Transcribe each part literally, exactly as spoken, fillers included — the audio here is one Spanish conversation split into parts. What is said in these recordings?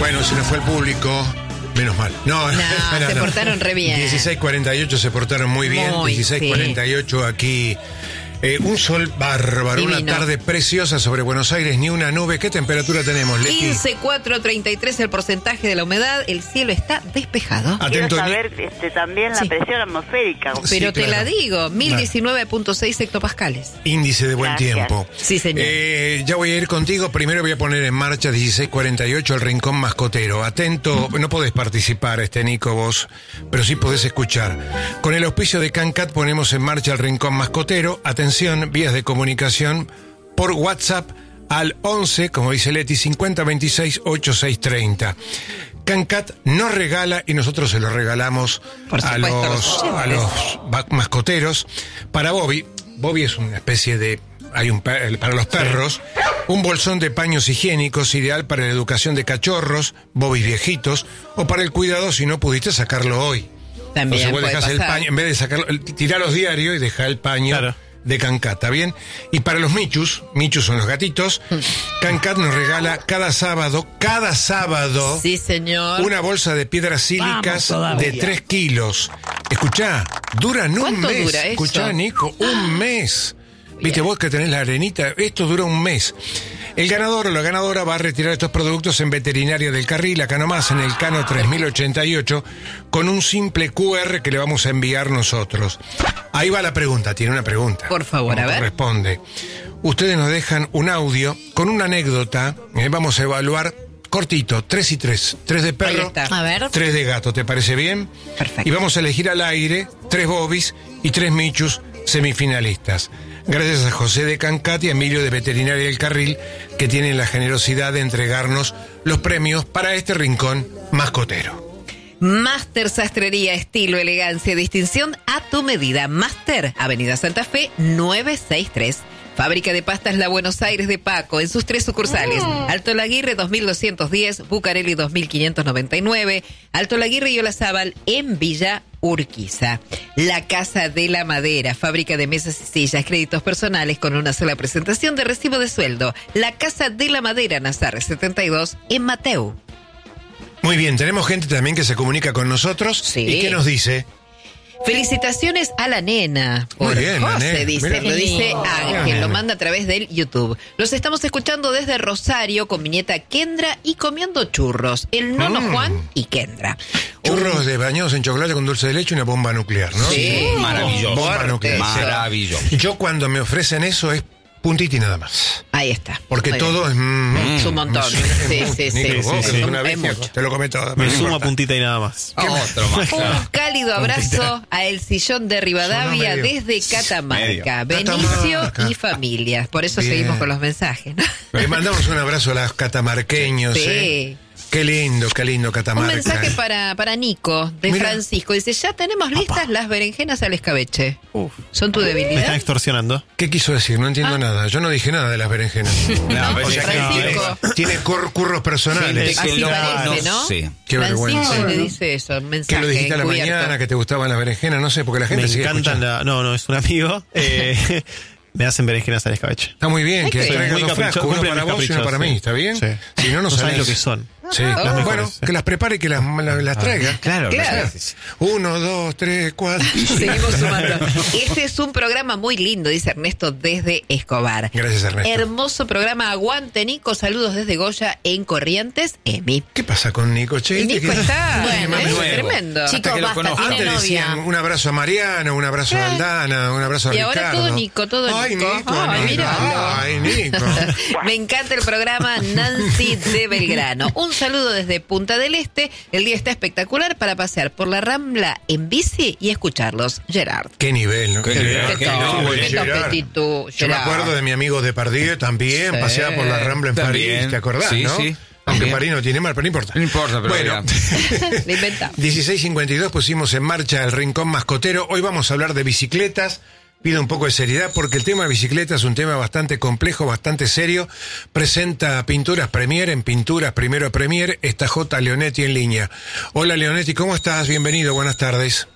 Bueno, se nos fue el público. Menos mal. No, no, no se no. portaron re bien. dieciséis cuarenta y ocho se portaron muy bien. Muy, dieciséis cuarenta y ocho sí. aquí. Eh, un sol bárbaro, Divino. una tarde preciosa sobre Buenos Aires, ni una nube. ¿Qué temperatura tenemos, Leti? quince, cuatro, treinta y tres el porcentaje de la humedad. El cielo está despejado. Atento, Quiero saber este, también la Sí. presión atmosférica. Sí, Pero te claro. la digo, mil diecinueve punto seis hectopascales. Índice de buen Gracias. tiempo. Sí, señor. Eh, ya voy a ir contigo. Primero voy a poner en marcha dieciséis cuarenta y ocho el Rincón Mascotero. Atento, no podés participar, este Nico, vos, pero sí podés escuchar. Con el auspicio de CanCat ponemos en marcha el Rincón Mascotero. Atención, vías de comunicación por WhatsApp al once, como dice Leti, cincuenta veintiséis ochenta y seis treinta. CanCat nos regala y nosotros se lo regalamos Por a supuesto, los, los a oyentes. los ba- mascoteros. Para Bobby, Bobby es una especie de, hay un per- para los perros, un bolsón de paños higiénicos ideal para la educación de cachorros, Bobby viejitos, o para el cuidado si no pudiste sacarlo hoy. También Entonces vos puede dejás el pasar. paño, en vez de sacarlo, el- tirá los diarios y dejá el paño Claro. de CanCat, ¿está bien? Y para los michus, michus son los gatitos, CanCat nos regala cada sábado, cada sábado, Sí, señor. una bolsa de piedras sílicas de tres kilos. Escuchá, duran un ¿Cuánto mes. dura eso? Escuchá, Nico, un mes. Viste vos que tenés la arenita, esto dura un mes. El ganador o la ganadora va a retirar estos productos en Veterinaria del Carril, acá nomás, en el Cano tres mil ochenta y ocho, con un simple cu erre que le vamos a enviar nosotros. Ahí va la pregunta, tiene una pregunta. Por favor, Como a ver. corresponde. Ustedes nos dejan un audio con una anécdota, eh, vamos a evaluar cortito, tres y tres. Tres de Ahí perro, está. A ver. tres de gato, ¿te parece bien? Perfecto. Y vamos a elegir al aire tres bobis y tres michus semifinalistas. Gracias a José de CanCat y a Emilio de Veterinaria del Carril, que tienen la generosidad de entregarnos los premios para este rincón mascotero. Master Sastrería, estilo, elegancia, distinción a tu medida. Master, Avenida Santa Fe, novecientos sesenta y tres. Fábrica de pastas La Buenos Aires de Paco, en sus tres sucursales. Alto Laguirre dos mil doscientos diez, Bucareli dos mil quinientos noventa y nueve, Alto Laguirre y Olazábal en Villa Urquiza. La Casa de la Madera, fábrica de mesas y sillas, créditos personales con una sola presentación de recibo de sueldo. La Casa de la Madera, Nazar setenta y dos, en Mateu. Muy bien, tenemos gente también que se comunica con nosotros. Sí. ¿Y qué nos dice? Felicitaciones a la nena. Muy Por bien, la José, nena. dice, Mira. lo dice Mira, Ángel, nena. lo manda a través del YouTube. Los estamos escuchando desde Rosario con mi nieta Kendra y comiendo churros. El nono Mm. Juan y Kendra. Churros de bañados en chocolate con dulce de leche y una bomba nuclear, ¿no? Sí, Maravilloso. Bomba fuerte nuclear. eso. Maravilloso. Yo cuando me ofrecen eso es puntita y nada más. Ahí está. Porque Muy todo es... mm, Es un montón. es Sí, mucho. sí, sí. Nico, sí, vos, sí, que sí. sos una Es bestia, mucho. te lo come todo. Me no sumo a importa. puntita y nada más. Otro más. Un cálido abrazo a El Sillón de Rivadavia Sonó medio. desde Catamarca. Medio. Benicio Catamarca. y familia. Por eso Bien. seguimos con los mensajes, ¿no? Le mandamos un abrazo a los catamarqueños. Sí. ¿eh? Qué lindo, qué lindo Un Catamarca. mensaje para, para Nico, de Mira. Francisco. Dice, ya tenemos listas las berenjenas al escabeche. Uf. ¿Son tu Me están debilidad? extorsionando. ¿Qué quiso decir? No Ah. entiendo nada. Yo no dije nada de las berenjenas. No, O sea que Francisco. tiene, tiene cur- curros personales. Así no, parece, no ¿no? sé. Qué vergüenza. Francisco le dice eso, un mensaje Que lo dijiste a la encubierto. mañana, que te gustaban las berenjenas, no sé, porque la gente Me sigue encantan escuchando. la... No, no, es un amigo. Eh, me hacen berenjenas al escabeche. Está muy bien, Ay, que qué traigan muy dos capricho- frascos, uno cumplen para mis vos y uno caprichos, para mí, sí. ¿está bien? Sí. Si no, no No sabes sabés lo que son. Sí, Oh. las Las bueno, mejores, sí. que las prepare y que las, las, las traiga. Claro, Claro. Uno, dos, tres, cuatro. Seguimos sumando. Este es un programa muy lindo, dice Ernesto desde Escobar. Gracias, Ernesto. Hermoso programa. Aguante, Nico. Saludos desde Goya en Corrientes, Emi. ¿Qué pasa con Nico? Che, Y este Nico que- está Bueno, es nuevo. tremendo. Hasta que lo basta, conozco. tiene Antes novia. decían un abrazo a Mariano, un abrazo a Aldana, un abrazo a Y ahora Ricardo. todo Nico, todo Ay, Nico. Nico. Ay, Nico. míralo. Ay, Nico. Me encanta el programa. Nancy de Belgrano. Un saludo desde Punta del Este. El día está espectacular para pasear por la Rambla en bici y escucharlos. Gerard. Qué nivel, ¿no? Qué nivel, qué qué top, nivel, qué Gerard. topetito, Yo me Gerard. acuerdo de mi amigo Depardieu también, Sí. paseaba por la Rambla en También. París, ¿te acordás, Sí, no? sí. Aunque También. París no tiene mar, pero no importa. No importa, pero bueno, Lo inventamos. dieciséis cincuenta y dos pusimos en marcha el Rincón Mascotero. Hoy vamos a hablar de bicicletas. Pido un poco de seriedad porque el tema de bicicleta es un tema bastante complejo, bastante serio. Presenta Pinturas Premier, en Pinturas Primero Premier, está J. Leonetti en línea. Hola Leonetti, ¿cómo estás? Bienvenido, buenas tardes.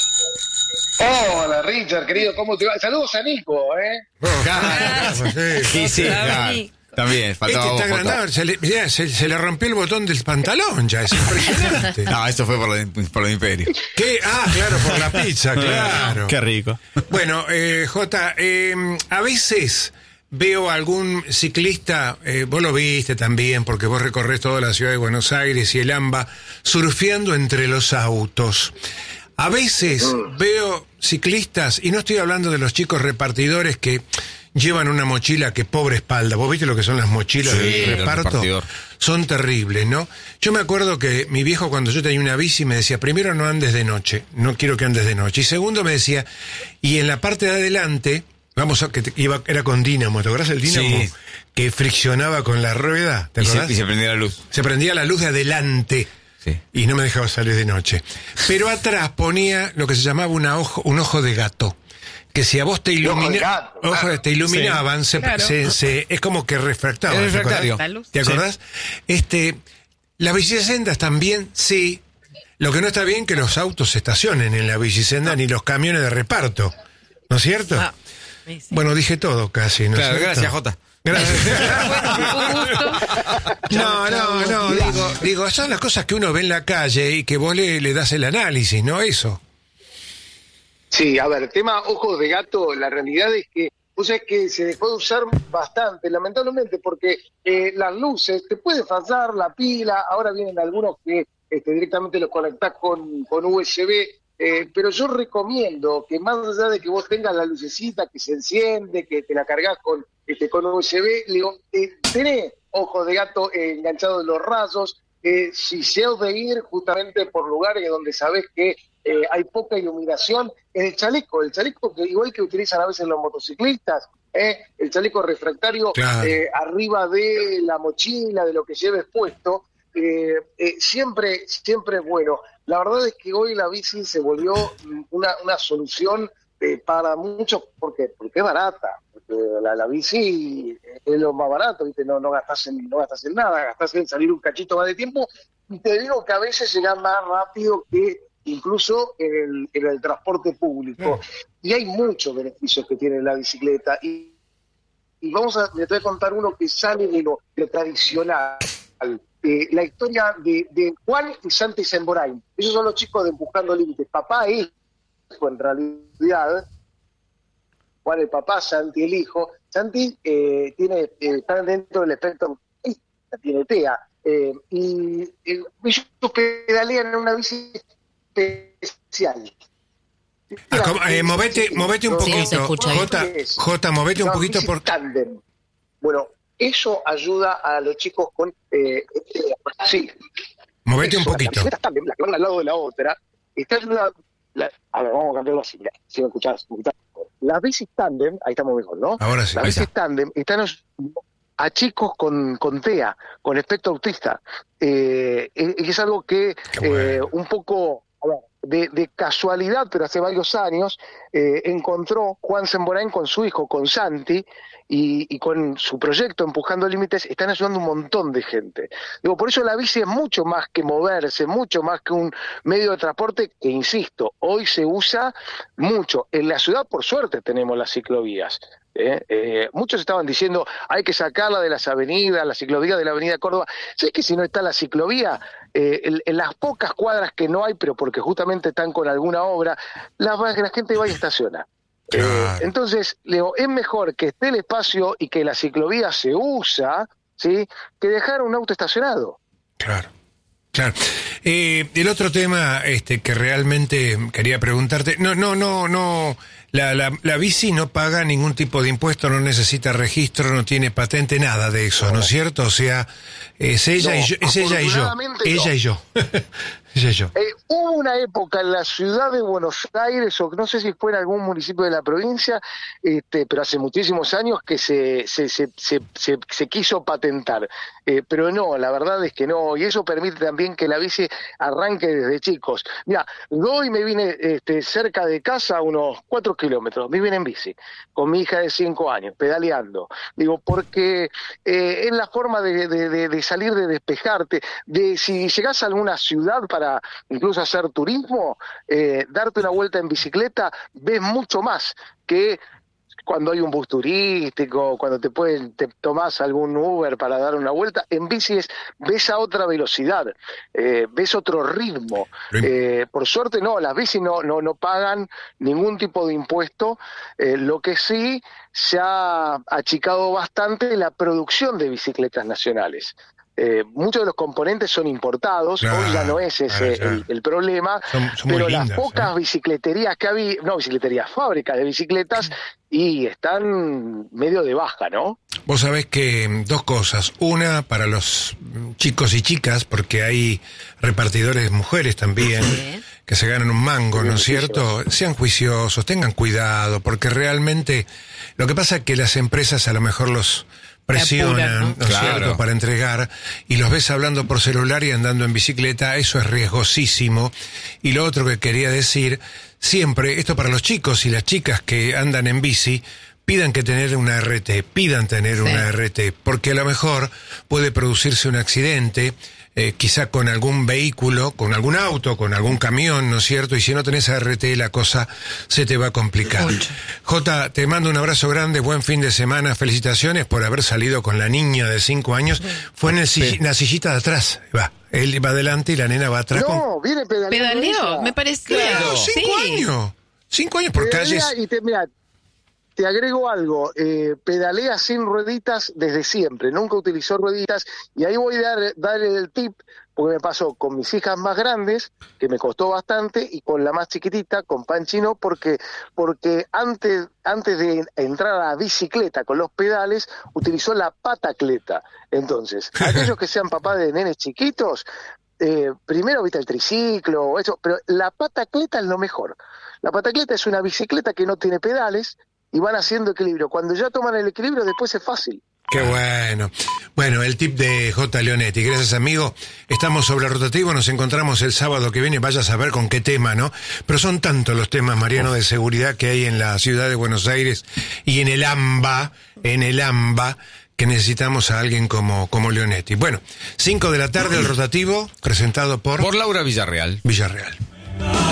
Hola Richard, querido, ¿cómo te va? Saludos a Nico, ¿eh? Claro, sí. Sí, sí, Hola, claro. Nico. También, faltaba Este está vos, Jota. agrandado, se le, mirá, se, se le rompió el botón del pantalón ya, es impresionante. No, eso fue por, lo de- por el imperio. ¿Qué? Ah, claro, por la pizza, claro. Qué rico. Bueno, eh, Jota, eh, a veces veo algún ciclista, eh, vos lo viste también, porque vos recorres toda la ciudad de Buenos Aires y el AMBA, surfeando entre los autos. A veces veo ciclistas, y no estoy hablando de los chicos repartidores que llevan una mochila que pobre espalda. ¿Vos viste lo que son las mochilas Sí, del el reparto? repartidor. Son terribles, ¿no? Yo me acuerdo que mi viejo, cuando yo tenía una bici, me decía, primero no andes de noche, no quiero que andes de noche. Y segundo me decía, y en la parte de adelante, vamos a que te- iba, era con dínamo, ¿te acordás el dínamo? Sí. Que friccionaba con la rueda, ¿te Y se, acordás? y se prendió la luz. Se prendía la luz de adelante. Sí. Y no me dejaba salir de noche. Pero atrás ponía lo que se llamaba una ojo, un ojo de gato. Que si a vos te, ojo de ilumina, gato, ojo, claro. te iluminaban, se, Claro. se- se- es como que refractaba. El ¿te acordás? refractario. La luz. ¿Te acordás? Este, las bicisendas también, sí. Lo que no está bien que los autos se estacionen en la bicisenda ni los camiones de reparto. ¿No es cierto? Ah, sí, sí. Bueno, dije todo casi, ¿no es Claro, cierto? gracias, Jota. Gracias. Un gusto. No, no, no, digo, digo, son las cosas que uno ve en la calle y que vos le, le das el análisis, ¿no? Eso. Sí, a ver, el tema ojos de gato, la realidad es que, o sea, que se dejó de usar bastante, lamentablemente, porque eh, las luces, te puede fallar la pila, ahora vienen algunos que este, directamente los conectás con, con U S B, eh, pero yo recomiendo que más allá de que vos tengas la lucecita que se enciende, que te la cargas con, este, con U S B, le digo, eh, tenés ojos de gato eh, enganchados en los rayos, eh, si se os de ir justamente por lugares donde sabés que eh, hay poca iluminación, en el chaleco, el chaleco que igual que utilizan a veces los motociclistas, eh, el chaleco refractario Claro. eh, arriba de la mochila, de lo que lleves puesto, eh, eh, siempre, siempre es bueno. La verdad es que hoy la bici se volvió mm, una, una solución eh, para muchos, porque porque es barata, porque la, la bici es lo más barato, ¿viste? No, no gastas en, no gastas en nada, gastas en salir un cachito más de tiempo, y te digo que a veces llega más rápido que incluso en el, en el transporte público. Y hay muchos beneficios que tiene la bicicleta, y, y vamos a, les voy a contar uno que sale de lo, de lo tradicional. Eh, la historia de, de Juan y Santi Semborain. Esos son los chicos de Empujando Límites. Papá e hijo, en realidad. Juan el papá, Santi el hijo. Santi eh, tiene, eh, está dentro del espectro autista, tiene T E A. Eh, y eh, ellos pedalean en una bici especial. Ah, como- eh, movete, movete un Sí, se poquito. escucha ahí. Jota, Jota, movete un No, poquito bici por... tándem. Bueno, eso ayuda a los chicos con... Eh, eh, sí. Movete un Eso, poquito. Las bicicletas tándem, las que van al lado de la otra, está ayudando... La, a ver, vamos a cambiarlo así, mira, si me escuchás, me escuchás. Las bicis tándem, ahí estamos mejor, ¿no? Ahora sí. Las ahí bicis está. tándem están ayudando a chicos con, con T E A, con espectro autista. Eh, eh, es algo que Qué bueno. eh, un poco... a ver, De, de casualidad, pero hace varios años, eh, encontró Juan Semborain con su hijo, con Santi, y, y con su proyecto Empujando Límites, están ayudando un montón de gente. Digo, por eso la bici es mucho más que moverse, mucho más que un medio de transporte que, insisto, hoy se usa mucho. En la ciudad, por suerte, tenemos las ciclovías. ¿eh? Eh, muchos estaban diciendo, hay que sacarla de las avenidas, la ciclovía de la avenida Córdoba. ¿Sabes que si no está la ciclovía, eh, en, en las pocas cuadras que no hay, pero porque justamente están con alguna obra, la, la gente va y estaciona? Claro. Eh, entonces, Leo, es mejor que esté el espacio y que la ciclovía se usa, ¿sí?, que dejar un auto estacionado. Claro. Claro. Eh, el otro tema este, que realmente quería preguntarte, no, no, no, no, la, la, la bici no paga ningún tipo de impuesto, no necesita registro, no tiene patente, nada de eso, ¿no es cierto? O sea, es ella No, y yo, es ella y yo, afortunadamente no. ella y yo, ella y yo. Eh, hubo una época en la ciudad de Buenos Aires, o no sé si fue en algún municipio de la provincia, este, pero hace muchísimos años que se, se, se, se, se, se quiso patentar. Eh, pero no, la verdad es que no, y eso permite también que la bici arranque desde chicos. Mira, hoy me vine este, cerca de casa, unos cuatro kilómetros, me vine en bici, con mi hija de cinco años, pedaleando. Digo, porque eh, es la forma de, de, de, de salir, de despejarte, de si llegás a alguna ciudad para incluso hacer turismo, eh, darte una vuelta en bicicleta, ves mucho más que cuando hay un bus turístico, cuando te pueden, te tomás algún Uber para dar una vuelta. En bici es, ves a otra velocidad, eh, ves otro ritmo. Eh, por suerte no, las bicis no, no, no pagan ningún tipo de impuesto, eh, lo que sí se ha achicado bastante la producción de bicicletas nacionales. Eh, muchos de los componentes son importados, claro, hoy ya no es ese claro, el, el problema, son, son pero muy las lindas, pocas ¿eh? bicicleterías que había, no bicicleterías, fábricas de bicicletas, y están medio de baja, ¿no? Vos sabés que dos cosas. Una, para los chicos y chicas, porque hay repartidores mujeres también, Sí. que se ganan un mango, ¿no es Sí, cierto? Sean juiciosos, tengan cuidado, porque realmente lo que pasa es que las empresas a lo mejor los presionan, Apuran, ¿no? ¿no es Claro. cierto?, para entregar, y los ves hablando por celular y andando en bicicleta. Eso es riesgosísimo. Y lo otro que quería decir, siempre, esto para los chicos y las chicas que andan en bici, pidan que tener una R T, pidan tener Sí. una R T, porque a lo mejor puede producirse un accidente, eh, quizá con algún vehículo, con algún auto, con algún camión, ¿no es cierto? Y si no tenés R T, la cosa se te va a complicar. Mucho. Jota, te mando un abrazo grande, buen fin de semana, felicitaciones por haber salido con la niña de cinco años. Fue en, el sill- en la sillita de atrás, va, él va adelante y la nena va atrás. con- No, viene pedaleando. Pedaleo, ella. me pareció. Claro, cinco Sí. años, cinco años por Pedalea calles. y te, mira, te agrego algo, eh, pedalea sin rueditas desde siempre, nunca utilizó rueditas, y ahí voy a dar, dar el tip, porque me pasó con mis hijas más grandes, que me costó bastante, y con la más chiquitita, con Panchino, porque porque antes antes de entrar a la bicicleta con los pedales, utilizó la patacleta. Entonces, aquellos que sean papás de nenes chiquitos, eh, primero viste el triciclo, eso, pero la patacleta es lo mejor. La patacleta es una bicicleta que no tiene pedales, y van haciendo equilibrio. Cuando ya toman el equilibrio, después es fácil. Qué bueno. Bueno, el tip de J. Leonetti. Gracias, amigo. Estamos sobre el rotativo, nos encontramos el sábado que viene, vaya a saber con qué tema, ¿no? Pero son tantos los temas, Mariano, de seguridad que hay en la ciudad de Buenos Aires y en el AMBA, en el AMBA, que necesitamos a alguien como, como Leonetti. Bueno, cinco de la tarde, el rotativo, presentado por, Por Laura Villarreal. Villarreal.